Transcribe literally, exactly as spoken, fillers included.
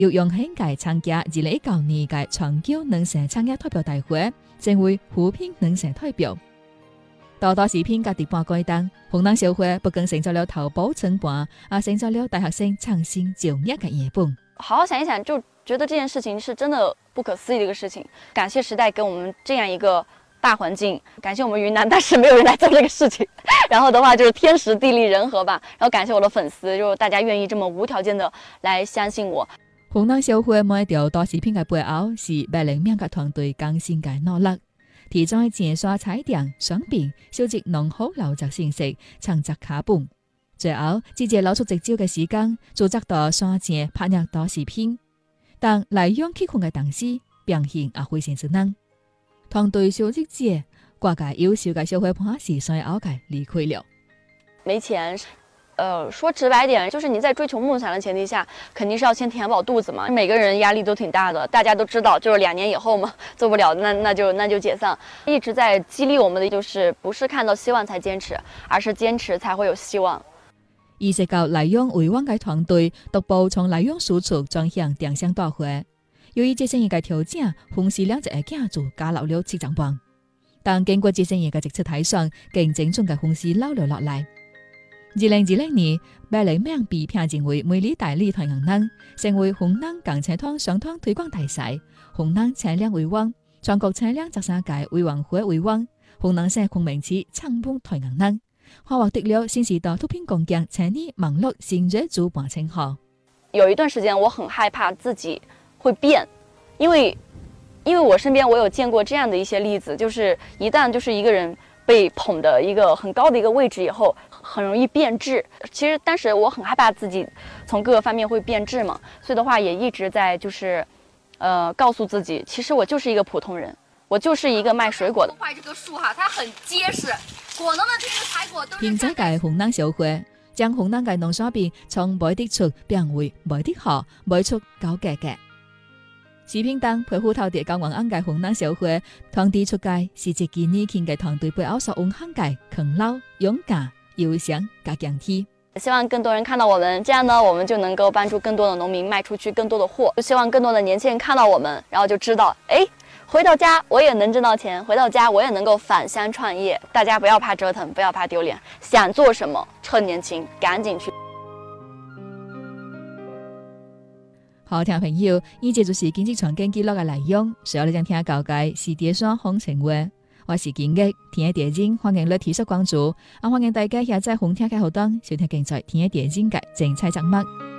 又用興界參加二零一九年嘅全球能城產業代表大會，成為扶貧能城代表。多多視頻嘅第八階段，紅燈小會不僅成就了頭部稱霸，啊，成就了大學生創新就業嘅夜半。 好好想一想，就覺得這件事情是真的不可思議的一個事情。感謝時代給我們這樣一個大環境，感謝我們雲南，但是沒有人來做這個事情。然後的話就是天時地利人和吧。然後感謝我的粉絲，就大家願意這麼無條件的來相信我。 紅燈小會每條多視頻嘅背後是百零名嘅團隊更新嘅努力，提在剪刷彩電、商品、收集濃厚流質信息、創作卡本，最後直接攞出直招嘅時間，組織到刷剪拍入多視頻，但嚟用結婚嘅當時表現也非常之難。團隊小姐姐掛個優秀嘅小伙伴是所以後嘅離開了。 沒錢。呃，說直白點，就是你在追求夢想的前提下，肯定是要先填飽肚子嘛。每個人壓力都挺大的，大家都知道，就是兩年以後嘛，做不了，那那就那就解散。一直在激勵我們的就是，不是看到希望才堅持，而是堅持才會有希望。 意識到利用維穩嘅團隊，逐步從利用輸出轉向電商大會。由於這些年嘅調整，公司兩隻嘅家族加留了七張棒，但經過這些年嘅直接睇上，競爭中嘅公司留了落來。二零二零年，百靈名被評選為美麗代理台銀能，成為紅燈港車團商團推廣大賽。紅燈車輛委員、全國車輛擇商界委員會委員、紅燈社昆明市參本台銀能，還獲得了新時代脫貧攻堅車呢網絡新銳主辦稱號。 有一段時間，我很害怕自己會變，因為因為我身邊我有見過這樣的一些例子，就是一旦就是一個人被捧的一個很高的一個位置以後，很容易變質。其實當時我很害怕自己從各個方面會變質嘛，所以的話也一直在就是，呃，告訴自己，其實我就是一個普通人，我就是一個賣水果的。 破壞這個樹哈，它很結實，果農的這些採果都是。現在嘅紅燈小會將紅燈嘅農產品從賣得出變為賣得好，賣出高價格。視頻當陪虎頭地交往安嘅紅燈小會團隊出街，是自己年輕嘅團隊背後所擁行嘅勤勞、勇敢、優勝加強體。 希望更多人看到我們，這樣呢，我們就能夠幫助更多的農民賣出去更多的貨。就希望更多的年輕人看到我們，然後就知道，哎，回到家我也能掙到錢，回到家我也能夠返鄉創業。大家不要怕折騰，不要怕丟臉，想做什麼，趁年輕趕緊去。 好，聽朋友，呢節就是經濟傳經記錄嘅內容，所有你想聽教嘅是電商行情話，我是建嘅聽一點鐘，歡迎你提出關注，啊歡迎大家下載紅聽嘅後端，收聽更在聽一點鐘嘅精彩節目。